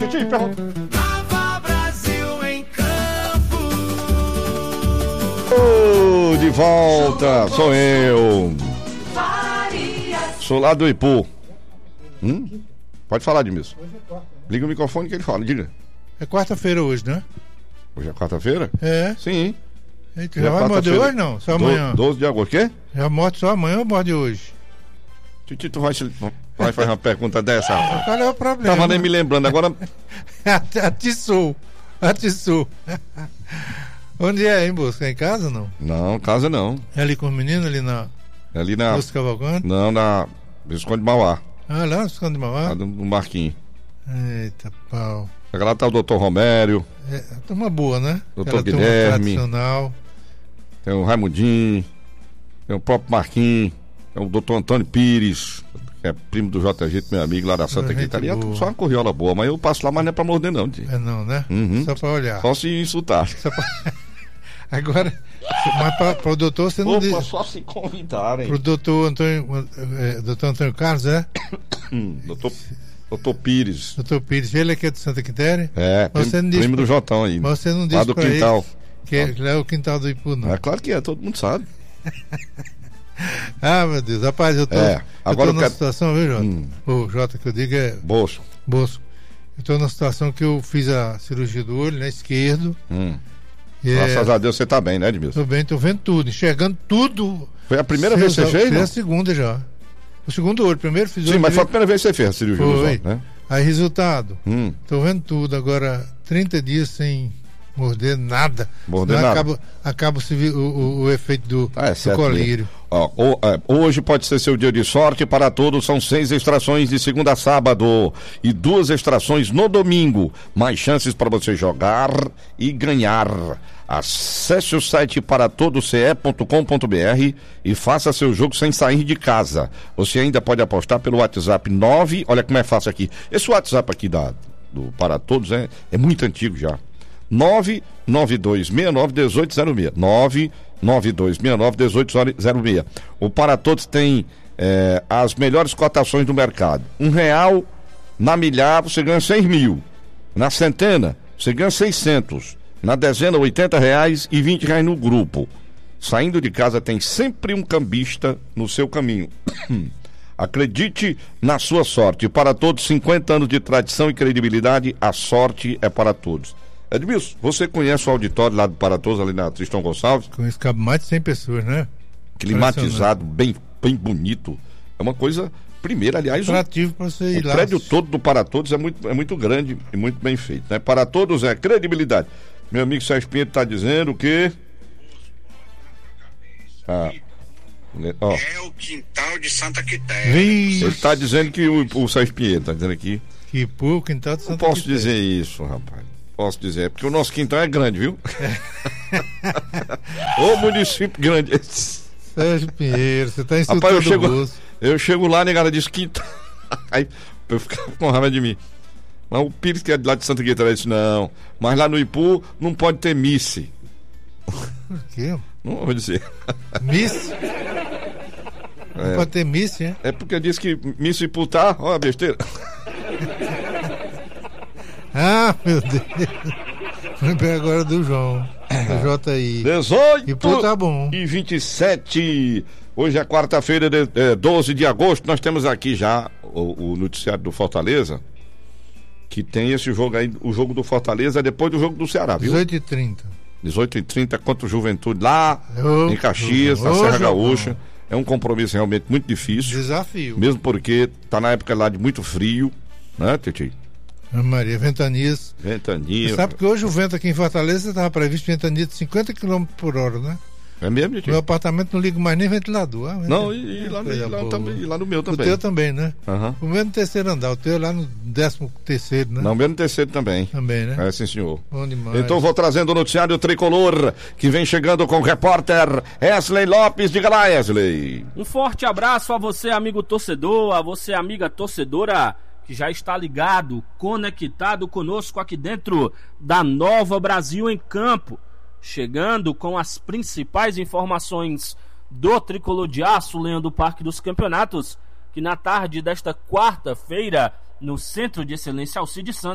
Titi, pergunta. Nova Brasil em campo. De volta, sou eu. Sou lá do Ipu. Pode falar, Edmilson. Liga o microfone que ele fala, diga. É quarta-feira hoje, né? Hoje é quarta-feira? É. Sim. Eita, já vai morder hoje, não? Só amanhã. 12 de agosto, quê? Já morre só amanhã ou morde hoje? Titi, tu vai fazer uma pergunta dessa? Qual é o problema? Tava nem me lembrando, agora... Atiçou. Onde é, hein, Bosco? É em casa ou não? Não, casa não. É ali com os meninos, Ali na... Bosco Cavalcante? Não, na Visconde de Mauá. Ah, lá no Visconde de Mauá? Lá no Marquinhos. Eita, pau. Lá tá o doutor Romério. É, turma boa, né? Doutor Guilherme. Tradicional. Tem o Raimundinho. Tem o próprio Marquinhos. Tem o doutor Antônio Pires, que é primo do JG, meu amigo lá da Santa Quitaria. Só uma corriola boa, mas eu passo lá, mas não é pra morder não, tio. É não, né? Só pra olhar. Só se insultar. Agora, mas para o doutor você não diz. Só se convidarem. Pro doutor Antônio Carlos, é? Doutor Pires. Doutor Pires, ele é que é de Santa Quitéria? É, primo do Jotão aí. Mas você não disse lá do pra quintal. Ele que é o quintal do Ipu, não. É claro que é, todo mundo sabe. Ah, meu Deus, rapaz, eu tô numa situação, viu, Jota? O Jota que eu digo é... Bosco. Eu tô numa situação que eu fiz a cirurgia do olho, né, esquerdo. Graças a Deus você tá bem, né, Edmilson? Tô bem, tô vendo tudo, enxergando tudo. Foi a primeira vez que você fez, Foi não? a segunda já. O segundo olho, primeiro fiz o olho. Sim, mas foi a primeira vez que você fez a cirurgia dos olhos, né? Aí, resultado, tô vendo tudo. Agora, 30 dias sem morder nada. Acaba o efeito do colírio. Hoje pode ser seu dia de sorte para todos. São 6 extrações de segunda a sábado e 2 extrações no domingo. Mais chances para você jogar e ganhar. Acesse o site paratodoce.com.br e faça seu jogo sem sair de casa. Você ainda pode apostar pelo WhatsApp 9. Olha como é fácil aqui. Esse WhatsApp aqui do Para Todos é muito antigo já. 992691806. 992691806. O Para Todos tem as melhores cotações do mercado. R$1 na milhar você ganha 100 mil. Na centena você ganha 600. Na dezena, R$80 e R$20 no grupo. Saindo de casa tem sempre um cambista no seu caminho. Acredite na sua sorte. Para Todos, 50 anos de tradição e credibilidade, a sorte é para todos. Edmilson, você conhece o auditório lá do Para Todos, ali na Tristão Gonçalves? Conheço, cabe mais de 100 pessoas, né? Climatizado, bem bonito. É uma coisa... Primeiro, aliás, atrativo para você ir lá. O prédio todo do Para Todos é muito grande e muito bem feito, né? Para Todos é credibilidade. Meu amigo Sérgio Pinheiro está dizendo que... É o quintal de Santa Quitéria. Ele está dizendo que o Sérgio Pinheiro está dizendo aqui... Que o quintal de Santa Quitéria. Não posso dizer isso, rapaz. Posso dizer, porque o nosso quintal é grande, viu? Ô município grande. Sérgio Pinheiro, você está insultando eu chego lá, negada diz quintal. Aí eu ficava com raiva de mim. Mas o Pires, que é lá de Santa Quitéria, disse: não, mas lá no Ipu não pode ter misse. Por quê? Não vou dizer. Misse? Não pode ter misse, é? É porque diz que misse Ipu tá, ó a besteira. Ah, meu Deus. Lembrei agora do João. Do JI. 18 Ipu tá bom. E 27. Hoje é quarta-feira, 12 de agosto. Nós temos aqui já o noticiário do Fortaleza, que tem esse jogo aí, o jogo do Fortaleza depois do jogo do Ceará, viu? 18h30. 18h30 contra o Juventude lá em Caxias, na Serra Gaúcha. É um compromisso realmente muito difícil. Desafio. Mesmo porque tá na época lá de muito frio, né, Titi? Maria, ventanias. Ventania. Você sabe que hoje o vento aqui em Fortaleza estava previsto ventania de 50 km por hora, né? É mesmo, Titi? Meu apartamento não liga mais nem ventilador. Não, e lá no meu também. O teu também, né? Uhum. O meu no terceiro andar, o teu é lá no 13º, né? Não, o meu no terceiro também. Também, né? É, sim, senhor. Bom demais. Então vou trazendo o noticiário tricolor, que vem chegando com o repórter Wesley Lopes. Diga lá, Wesley. Um forte abraço a você, amigo torcedor, a você, amiga torcedora, que já está ligado, conectado conosco aqui dentro da Nova Brasil em Campo. Chegando com as principais informações do Tricolor de Aço, Leão do Parque dos Campeonatos, que na tarde desta quarta-feira, no Centro de Excelência Alcides Santos,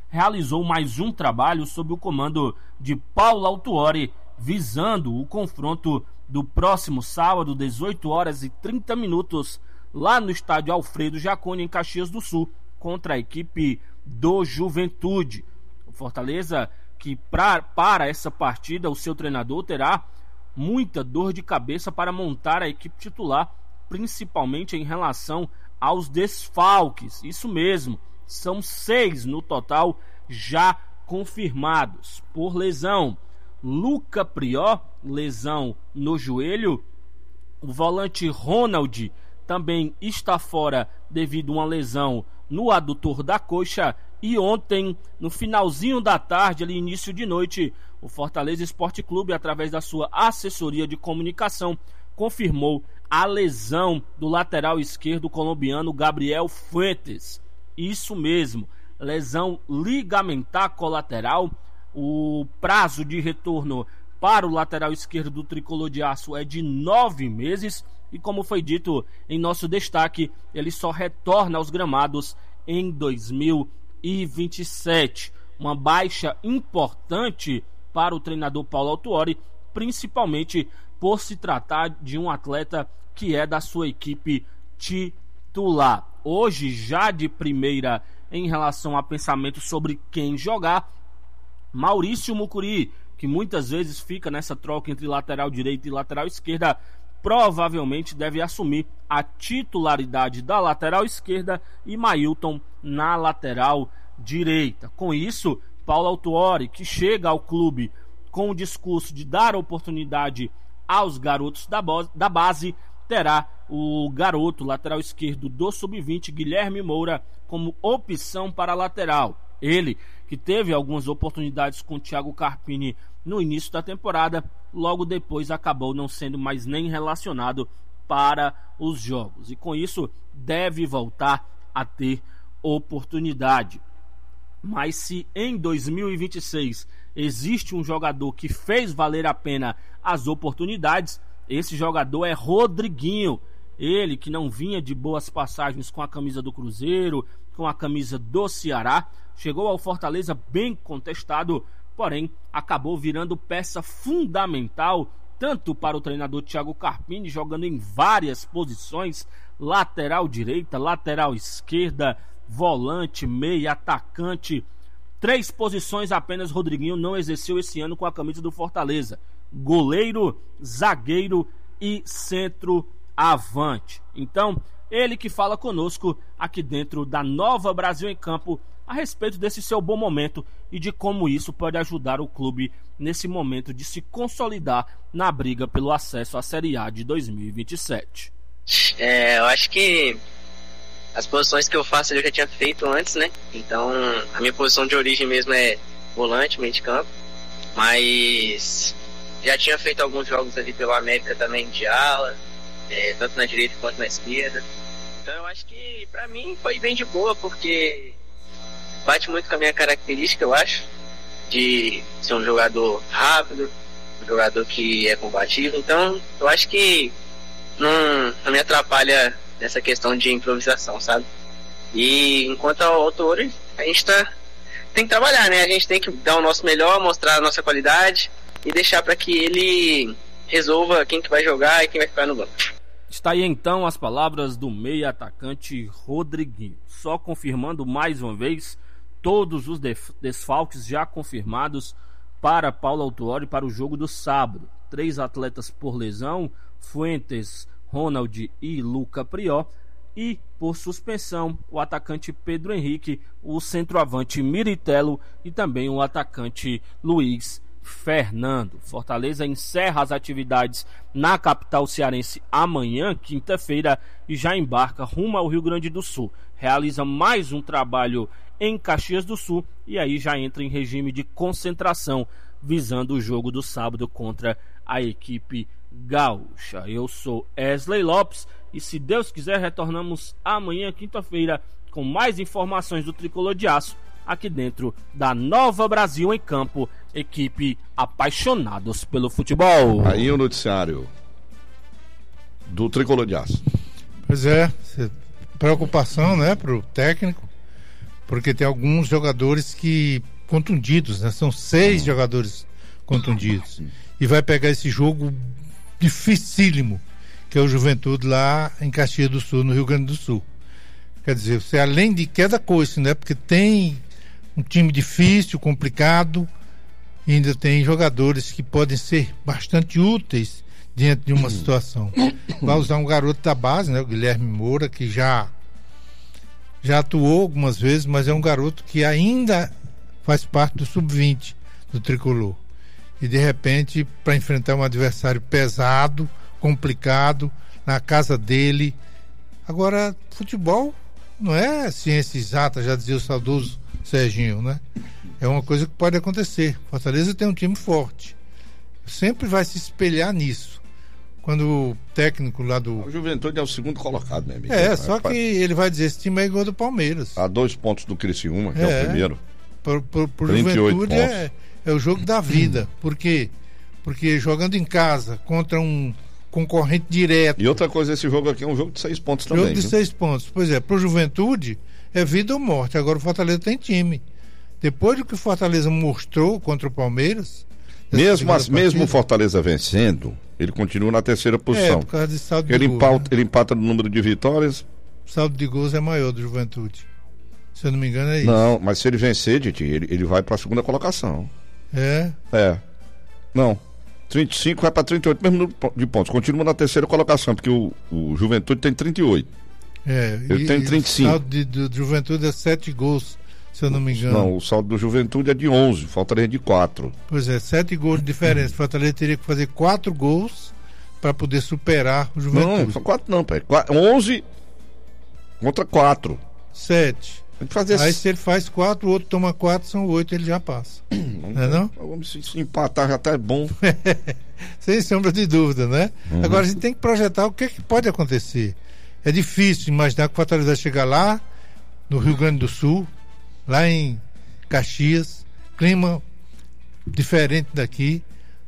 realizou mais um trabalho sob o comando de Paulo Autuori, visando o confronto do próximo sábado, 18h30, lá no estádio Alfredo Jaconi, em Caxias do Sul, contra a equipe do Juventude. O Fortaleza, que para essa partida o seu treinador terá muita dor de cabeça para montar a equipe titular, principalmente em relação aos desfalques. Isso mesmo, são 6 no total já confirmados por lesão. Luca Prió, lesão no joelho. O volante Ronald também está fora devido a uma lesão no adutor da coxa. E ontem, no finalzinho da tarde, ali início de noite, o Fortaleza Esporte Clube, através da sua assessoria de comunicação, confirmou a lesão do lateral esquerdo colombiano Gabriel Fuentes. Isso mesmo, lesão ligamentar colateral. O prazo de retorno para o lateral esquerdo do Tricolor de Aço é de 9 meses. E como foi dito em nosso destaque, ele só retorna aos gramados em 2027. Uma baixa importante para o treinador Paulo Autuori, principalmente por se tratar de um atleta que é da sua equipe titular. Hoje, já de primeira, em relação a pensamento sobre quem jogar, Maurício Mucuri, que muitas vezes fica nessa troca entre lateral direita e lateral esquerda, provavelmente deve assumir a titularidade da lateral esquerda e Mailton na lateral direita. Com isso, Paulo Autuori, que chega ao clube com o discurso de dar oportunidade aos garotos da base, terá o garoto lateral esquerdo do sub-20, Guilherme Moura, como opção para a lateral. Ele, que teve algumas oportunidades com o Thiago Carpini no início da temporada, logo depois acabou não sendo mais nem relacionado para os jogos. E com isso deve voltar a ter oportunidade. Mas se em 2026 existe um jogador que fez valer a pena as oportunidades, esse jogador é Rodriguinho. Ele que não vinha de boas passagens com a camisa do Cruzeiro, com a camisa do Ceará, chegou ao Fortaleza bem contestado, porém acabou virando peça fundamental tanto para o treinador Thiago Carpini, jogando em várias posições: lateral direita, lateral esquerda, volante, meia, atacante. 3 posições apenas Rodriguinho não exerceu esse ano com a camisa do Fortaleza: goleiro, zagueiro e centroavante. Então, ele que fala conosco aqui dentro da Nova Brasil em Campo a respeito desse seu bom momento e de como isso pode ajudar o clube nesse momento de se consolidar na briga pelo acesso à Série A de 2027. Eu acho que as posições que eu faço eu já tinha feito antes, né? Então, a minha posição de origem mesmo é volante, meio de campo, mas já tinha feito alguns jogos ali pelo América também de ala, tanto na direita quanto na esquerda. Então eu acho que pra mim foi bem de boa, porque bate muito com a minha característica, eu acho, de ser um jogador rápido, um jogador que é combativo. Então eu acho que não me atrapalha nessa questão de improvisação, sabe? E enquanto ao autor, a gente tem que trabalhar, né? A gente tem que dar o nosso melhor, mostrar a nossa qualidade e deixar para que ele resolva quem que vai jogar e quem vai ficar no banco. Está aí então as palavras do meia atacante Rodriguinho. Só confirmando mais uma vez todos os desfalques já confirmados para Paulo Autuori para o jogo do sábado. 3 atletas por lesão: Fuentes, Ronald e Luca Prió. E por suspensão, o atacante Pedro Henrique, o centroavante Miritello e também o atacante Luiz Fernando. Fortaleza encerra as atividades na capital cearense amanhã, quinta-feira, e já embarca rumo ao Rio Grande do Sul. Realiza mais um trabalho em Caxias do Sul e aí já entra em regime de concentração, visando o jogo do sábado contra a equipe gaúcha. Eu sou Wesley Lopes e, se Deus quiser, retornamos amanhã, quinta-feira, com mais informações do Tricolor de Aço, aqui dentro da Nova Brasil em Campo, equipe apaixonados pelo futebol. Aí o noticiário do Tricolor de Aço. Pois é, preocupação, né, pro técnico, porque tem alguns jogadores que contundidos, né? São 6 jogadores contundidos. E vai pegar esse jogo dificílimo, que é o Juventude lá em Caxias do Sul, no Rio Grande do Sul. Quer dizer, você além de cada coisa, né? Porque tem um time difícil, complicado, e ainda tem jogadores que podem ser bastante úteis diante de uma situação. Vai usar um garoto da base, né? O Guilherme Moura, que já atuou algumas vezes, mas é um garoto que ainda faz parte do sub-20 do Tricolor. E de repente, para enfrentar um adversário pesado, complicado, na casa dele. Agora, futebol não é ciência exata, já dizia o saudoso Serginho, né? É uma coisa que pode acontecer. Fortaleza tem um time forte. Sempre vai se espelhar nisso. Quando o técnico lá do... O Juventude é o segundo colocado, né, amigo? Só que ele vai dizer, esse time é igual do Palmeiras. A 2 pontos do Criciúma, que é o primeiro. Pro Juventude é o jogo da vida. Por quê? Porque jogando em casa contra um concorrente direto. E outra coisa, esse jogo aqui é um jogo de 6 pontos também. Jogo de 6 pontos. Pois é, pro Juventude é vida ou morte. Agora o Fortaleza tem time. Depois do que o Fortaleza mostrou contra o Palmeiras... Mesmo o Fortaleza vencendo, ele continua na terceira posição. Por causa de saldo ele de gols, ele empata no número de vitórias. O saldo de gols é maior do Juventude. Se eu não me engano é isso. Não, mas se ele vencer, Didi, ele vai para a segunda colocação. É? Não. 35 vai para 38 mesmo número de pontos. Continua na terceira colocação, porque o Juventude tem 38. Ele tem 35. O saldo do Juventude é 7 gols, se eu não me engano. Não, o saldo do Juventude é de 11, faltaria de 4. Pois é, 7 gols de diferença. O Fortaleza teria que fazer 4 gols para poder superar o Juventude. Não, 4 não, pai. 11 contra 4. 7. Aí se ele faz 4, o outro toma 4, são 8, ele já passa. Não? Vamos se empatar, já tá bom. Sem sombra de dúvida, né? Agora a gente tem que projetar o que pode acontecer. É difícil imaginar que o Fortaleza vai chegar lá no Rio Grande do Sul, lá em Caxias, clima diferente daqui,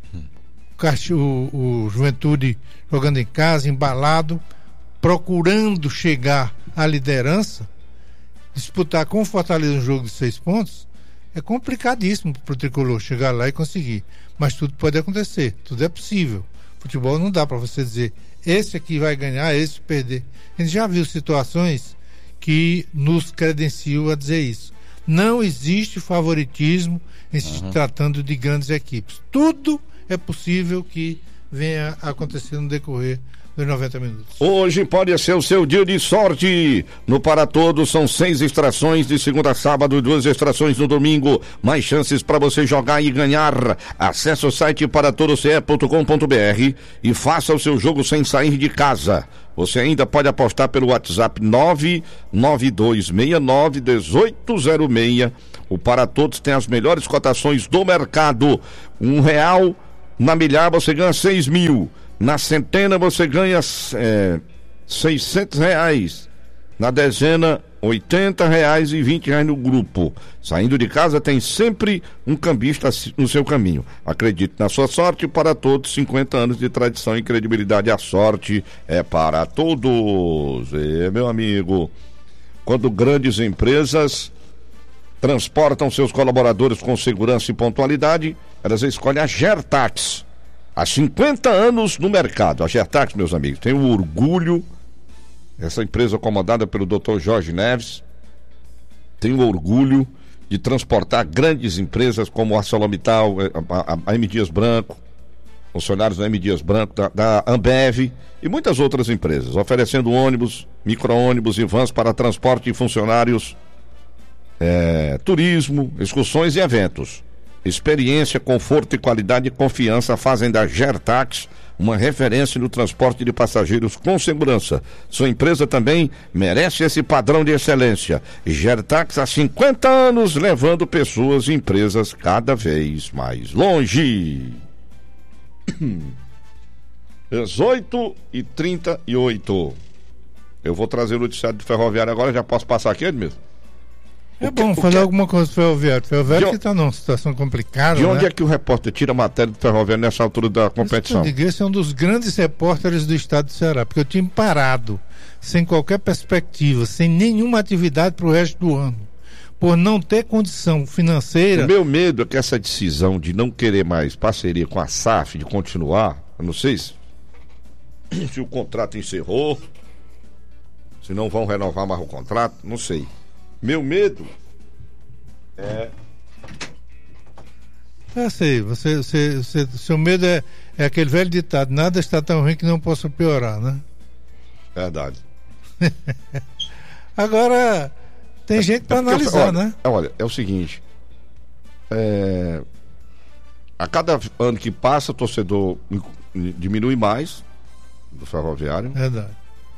o Juventude jogando em casa, embalado, procurando chegar à liderança. Disputar com o Fortaleza um jogo de 6 pontos é complicadíssimo para o Tricolor chegar lá e conseguir, mas tudo pode acontecer, tudo é possível. Futebol não dá para você dizer esse aqui vai ganhar, esse perder. A gente já viu situações que nos credenciam a dizer isso. Não existe favoritismo em se tratando de grandes equipes. Tudo é possível que venha a acontecer no decorrer dos 90 minutos. Hoje pode ser o seu dia de sorte. No Para Todos são 6 extrações de segunda a sábado, 2 extrações no domingo. Mais chances para você jogar e ganhar. Acesse o site paratodoce.com.br e faça o seu jogo sem sair de casa. Você ainda pode apostar pelo WhatsApp 992691806. O Para Todos tem as melhores cotações do mercado. R$1 na milhar você ganha 6 mil. Na centena você ganha R$600. Na dezena, R$80 e R$20 no grupo. Saindo de casa tem sempre um cambista no seu caminho. Acredite na sua sorte. Para Todos, 50 anos de tradição e credibilidade. A sorte é para todos. Meu amigo, quando grandes empresas transportam seus colaboradores com segurança e pontualidade, elas escolhem a Gertax. Há 50 anos no mercado. A Gertax, meus amigos, tem o orgulho, essa empresa comandada pelo Dr. Jorge Neves, tem o orgulho de transportar grandes empresas como a ArcelorMittal, a M. Dias Branco, funcionários da M. Dias Branco, da Ambev e muitas outras empresas, oferecendo ônibus, micro-ônibus e vans para transporte de funcionários, turismo, excursões e eventos. Experiência, conforto e qualidade e confiança fazem da Gertax uma referência no transporte de passageiros com segurança. Sua empresa também merece esse padrão de excelência. Gertax há 50 anos, levando pessoas e empresas cada vez mais longe. 18h38. Eu vou trazer o noticiário do Ferroviário agora, já posso passar aqui, Edmilson? É bom fazer alguma coisa do Ferroviário. O Ferroviário que está numa situação complicada. De onde é que o repórter tira a matéria do Ferroviário nessa altura da competição? Esse é um dos grandes repórteres do estado do Ceará, porque o time parado, sem qualquer perspectiva, sem nenhuma atividade para o resto do ano. por não ter condição financeira. O meu medo é que essa decisão de não querer mais parceria com a SAF, de continuar, eu não sei se o contrato encerrou, se não vão renovar mais o contrato, não sei. Meu medo é... Eu sei, seu medo é aquele velho ditado, nada está tão ruim que não possa piorar, né? Verdade. Agora, tem gente para analisar, né? Olha, é o seguinte, a cada ano que passa, o torcedor diminui mais do Ferroviário. Verdade.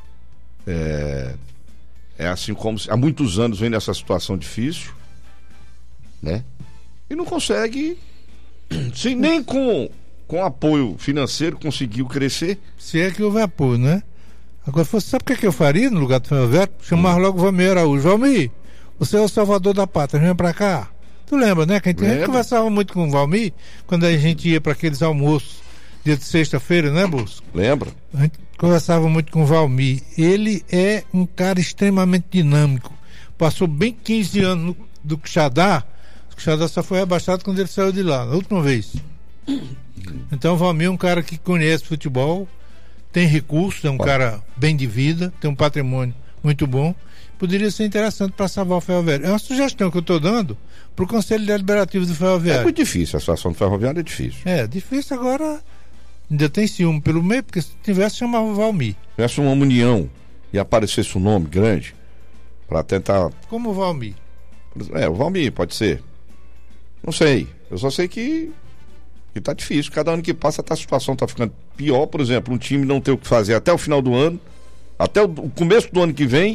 É assim como há muitos anos vem nessa situação difícil, né? E não consegue, sim, nem com apoio financeiro conseguiu crescer. Se é que houve apoio, né? Agora, sabe o que eu faria no lugar do Ferroviário? Chamar logo o Valmir Araújo. Valmir, você é o salvador da pátria, vem pra cá. Tu lembra, né? Que a gente conversava muito com o Valmir quando a gente ia para aqueles almoços dia de sexta-feira, né, Bosco? Lembra? A gente conversava muito com o Valmir. Ele é um cara extremamente dinâmico. Passou bem 15 anos do Quixadá. O Quixadá só foi rebaixado quando ele saiu de lá, na última vez. Então o Valmir é um cara que conhece futebol, tem recursos, é um cara bem de vida, tem um patrimônio muito bom. Poderia ser interessante para salvar o Ferroviário. É uma sugestão que eu estou dando para o Conselho Deliberativo do Ferroviário. É muito difícil, a situação do Ferroviário é difícil. É, difícil agora. Ainda tem ciúme pelo meio, porque se tivesse, chamava o Valmir. Se tivesse uma união e aparecesse um nome grande para tentar... Como o Valmir? O Valmir, pode ser. Não sei. Eu só sei que tá difícil. Cada ano que passa a situação tá ficando pior. Por exemplo, um time não tem o que fazer até o final do ano, até o começo do ano que vem.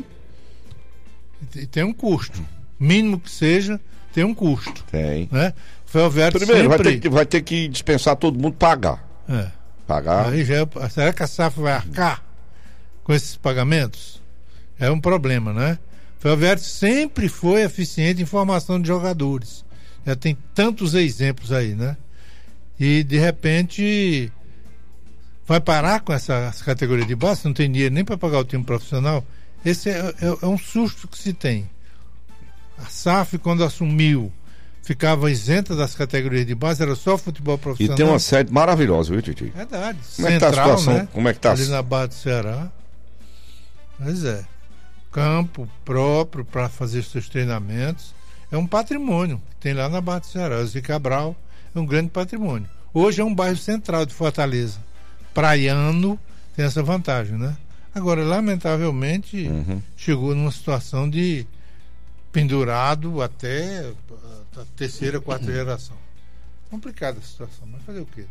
E tem um custo. Mínimo que seja, tem um custo. Tem. Né? O Ferroviário primeiro sempre... vai ter que dispensar todo mundo pagar. Pagar. Aí será que a SAF vai arcar com esses pagamentos? É um problema, né? O Ferroviário sempre foi eficiente em formação de jogadores. Já tem tantos exemplos aí, né? E de repente vai parar com essa categoria de base, não tem dinheiro nem para pagar o time profissional. Esse é um susto que se tem. A SAF, quando assumiu, ficava isenta das categorias de base, era só futebol profissional. E tem uma sede maravilhosa, viu, Titi? Verdade. Como é que tá a situação? Né? Como é que tá? Ali na Barra do Ceará. Pois é. Campo próprio para fazer seus treinamentos. É um patrimônio que tem lá na Barra do Ceará. O Zé Cabral é um grande patrimônio. Hoje é um bairro central de Fortaleza. Praiano tem essa vantagem, né? Agora, lamentavelmente, chegou numa situação de pendurado até a terceira, quarta geração. Complicada a situação, mas fazer o quê?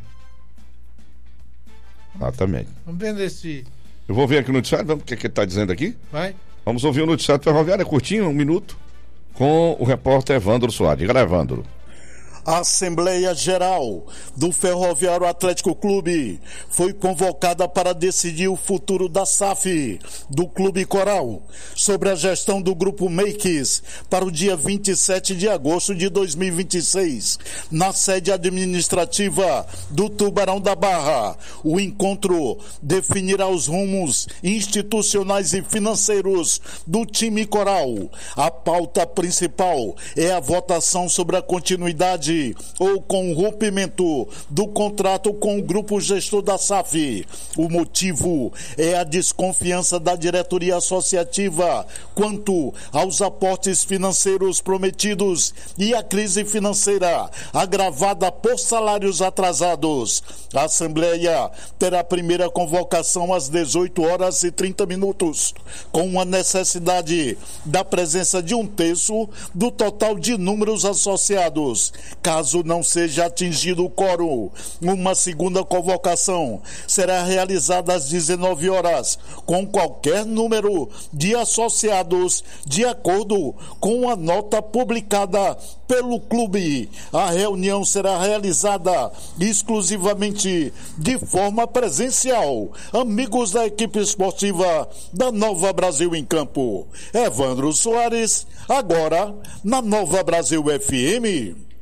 Exatamente. Vamos ver nesse... Eu vou ver aqui no noticiário, vamos ver o que ele está dizendo aqui. Vai. Vamos ouvir o noticiário Ferroviário, é curtinho, 1 minuto, com o repórter Evandro Soares. Diga lá, Evandro. A Assembleia Geral do Ferroviário Atlético Clube foi convocada para decidir o futuro da SAF, do Clube Coral, sobre a gestão do Grupo Makes para o dia 27 de agosto de 2026, na sede administrativa do Tubarão da Barra. O encontro definirá os rumos institucionais e financeiros do time Coral. A pauta principal é a votação sobre a continuidade ou com o rompimento do contrato com o grupo gestor da SAF. O motivo é a desconfiança da diretoria associativa quanto aos aportes financeiros prometidos e a crise financeira agravada por salários atrasados. A Assembleia terá a primeira convocação às 18h30, com a necessidade da presença de 1/3 do total de números associados. Caso não seja atingido o quórum, uma segunda convocação será realizada às 19h, com qualquer número de associados, de acordo com a nota publicada pelo clube. A reunião será realizada exclusivamente de forma presencial. Amigos da equipe esportiva da Nova Brasil em Campo. Evandro Soares, agora na Nova Brasil FM.